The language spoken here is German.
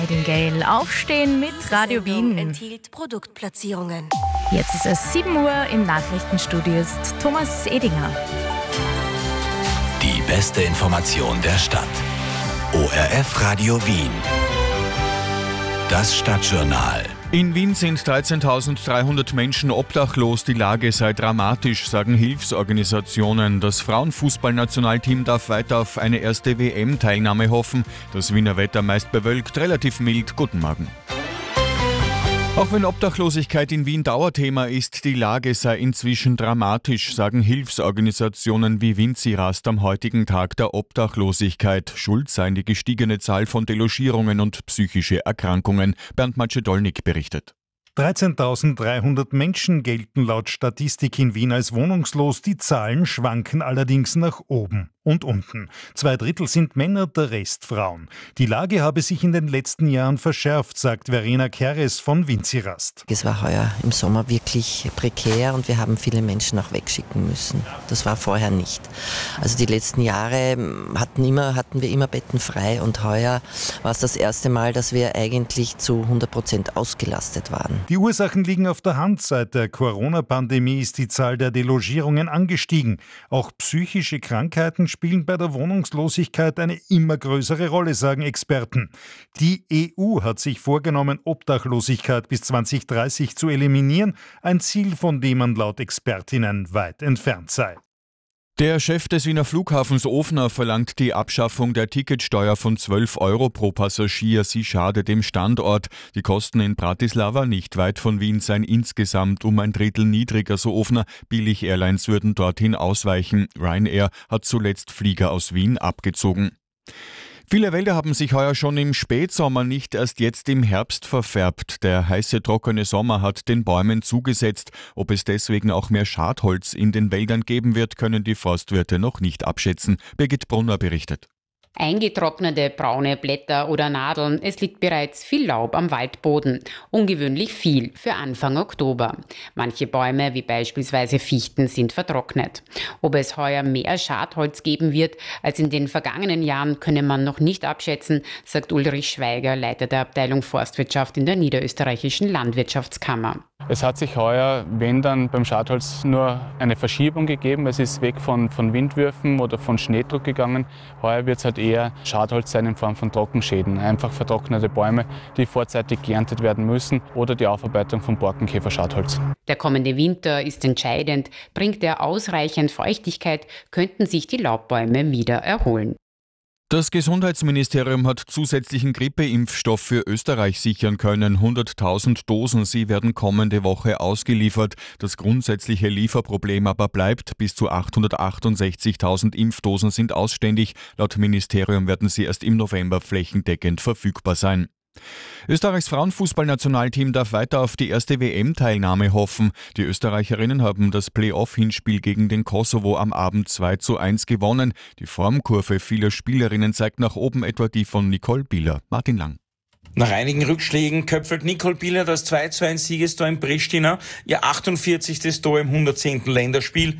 Nightingale aufstehen mit Radio Wien. Enthielt Produktplatzierungen. Jetzt ist es 7 Uhr, im Nachrichtenstudio ist Thomas Edinger. Die beste Information der Stadt. ORF Radio Wien. Das Stadtjournal. In Wien sind 13.300 Menschen obdachlos. Die Lage sei dramatisch, sagen Hilfsorganisationen. Das Frauenfußballnationalteam darf weiter auf eine erste WM-Teilnahme hoffen. Das Wiener Wetter meist bewölkt, relativ mild. Guten Morgen. Auch wenn Obdachlosigkeit in Wien Dauerthema ist, die Lage sei inzwischen dramatisch, sagen Hilfsorganisationen wie Vincirast am heutigen Tag der Obdachlosigkeit. Schuld seien die gestiegene Zahl von Delogierungen und psychische Erkrankungen. Bernd Macedolnik berichtet. 13.300 Menschen gelten laut Statistik in Wien als wohnungslos. Die Zahlen schwanken allerdings nach oben und unten. 2/3 sind Männer, der Rest Frauen. Die Lage habe sich in den letzten Jahren verschärft, sagt Verena Keres von Vincirast. Es war heuer im Sommer wirklich prekär und wir haben viele Menschen auch wegschicken müssen. Das war vorher nicht. Also die letzten Jahre hatten wir immer Betten frei und heuer war es das erste Mal, dass wir eigentlich zu 100% ausgelastet waren. Die Ursachen liegen auf der Hand. Seit der Corona-Pandemie ist die Zahl der Delogierungen angestiegen. Auch psychische Krankheiten spielen bei der Wohnungslosigkeit eine immer größere Rolle, sagen Experten. Die EU hat sich vorgenommen, Obdachlosigkeit bis 2030 zu eliminieren, ein Ziel, von dem man laut Expertinnen weit entfernt sei. Der Chef des Wiener Flughafens Ofner verlangt die Abschaffung der Ticketsteuer von 12 Euro pro Passagier. Sie schade dem Standort. Die Kosten in Bratislava, nicht weit von Wien, seien insgesamt um ein Drittel niedriger, so Ofner. Billig-Airlines würden dorthin ausweichen. Ryanair hat zuletzt Flieger aus Wien abgezogen. Viele Wälder haben sich heuer schon im Spätsommer, nicht erst jetzt im Herbst verfärbt. Der heiße, trockene Sommer hat den Bäumen zugesetzt. Ob es deswegen auch mehr Schadholz in den Wäldern geben wird, können die Forstwirte noch nicht abschätzen. Birgit Brunner berichtet. Eingetrocknete braune Blätter oder Nadeln, es liegt bereits viel Laub am Waldboden. Ungewöhnlich viel für Anfang Oktober. Manche Bäume, wie beispielsweise Fichten, sind vertrocknet. Ob es heuer mehr Schadholz geben wird als in den vergangenen Jahren, könne man noch nicht abschätzen, sagt Ulrich Schweiger, Leiter der Abteilung Forstwirtschaft in der Niederösterreichischen Landwirtschaftskammer. Es hat sich heuer, wenn dann beim Schadholz, nur eine Verschiebung gegeben. Es ist weg von Windwürfen oder von Schneedruck gegangen. Heuer wird es halt eher Schadholz sein in Form von Trockenschäden. Einfach vertrocknete Bäume, die vorzeitig geerntet werden müssen, oder die Aufarbeitung von Borkenkäfer-Schadholz. Der kommende Winter ist entscheidend. Bringt er ausreichend Feuchtigkeit, könnten sich die Laubbäume wieder erholen. Das Gesundheitsministerium hat zusätzlichen Grippeimpfstoff für Österreich sichern können. 100.000 Dosen, sie werden kommende Woche ausgeliefert. Das grundsätzliche Lieferproblem aber bleibt. Bis zu 868.000 Impfdosen sind ausständig. Laut Ministerium werden sie erst im November flächendeckend verfügbar sein. Österreichs Frauenfußballnationalteam darf weiter auf die erste WM-Teilnahme hoffen. Die Österreicherinnen haben das Playoff-Hinspiel gegen den Kosovo am Abend 2:1 gewonnen. Die Formkurve vieler Spielerinnen zeigt nach oben, etwa die von Nicole Bieler. Martin Lang. Nach einigen Rückschlägen köpfelt Nicole Bieler das 2:1 Siegestor in Pristina, ihr 48. Tor im 110. Länderspiel.